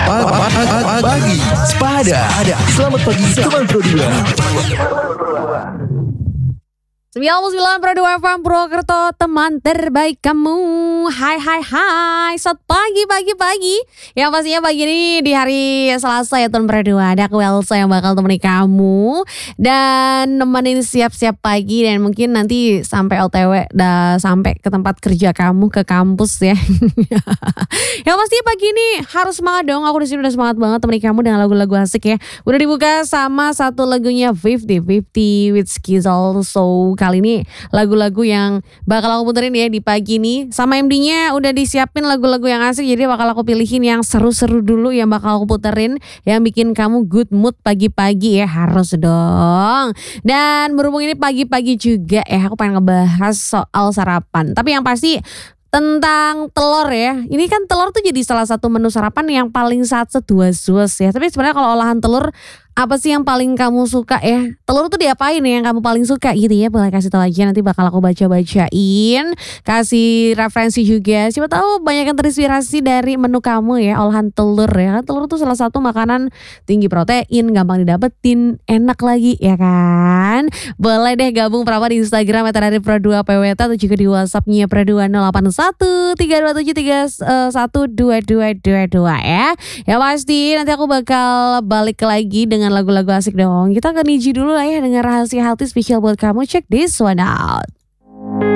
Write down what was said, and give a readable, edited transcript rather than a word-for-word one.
Pagi Sepada. Selamat pagi teman Pro 99,2 FM Purwokerto, teman terbaik kamu. Hai. Selamat pagi. Yang pastinya pagi ini di hari Selasa ya teman Pro 2. Ada aku Elsa yang bakal temani kamu dan nemenin siap-siap pagi. Dan mungkin nanti sampai OTW sampai ke tempat kerja kamu, ke kampus ya. Yang pastinya pagi ini harus semangat dong. Aku di sini udah semangat banget temani kamu dengan lagu-lagu asik ya. Udah dibuka sama satu lagunya 50-50 with Skizzle. So kali ini lagu-lagu yang bakal aku puterin ya di pagi ini. Sama MD-nya udah disiapin lagu-lagu yang asik. Jadi bakal aku pilihin yang seru-seru dulu yang bakal aku puterin. Yang bikin kamu good mood pagi-pagi ya. Harus dong. Dan berhubung ini pagi-pagi juga ya, aku pengen ngebahas soal sarapan. Tapi yang pasti tentang telur ya. Ini kan telur tuh jadi salah satu menu sarapan yang paling satset duas-duas ya. Tapi sebenarnya kalau olahan telur, apa sih yang paling kamu suka ya? Telur tuh diapain ya yang kamu paling suka gitu ya? Boleh kasih tahu aja, nanti bakal aku bacain. Kasih referensi juga. Siapa tahu banyak yang terinspirasi dari menu kamu ya, olahan telur ya. Telur tuh salah satu makanan tinggi protein, gampang didapetin, enak lagi ya kan? Boleh deh gabung berapa di Instagram @dari Pro2 PWT atau juga di WhatsApp-nya Pro2 081 327 312222 ya. Ya pasti nanti aku bakal balik lagi dengan lagu-lagu asik dong. Kita ke Niji dulu lah ya dengan Rahasia Hati spesial buat kamu. Check this one out.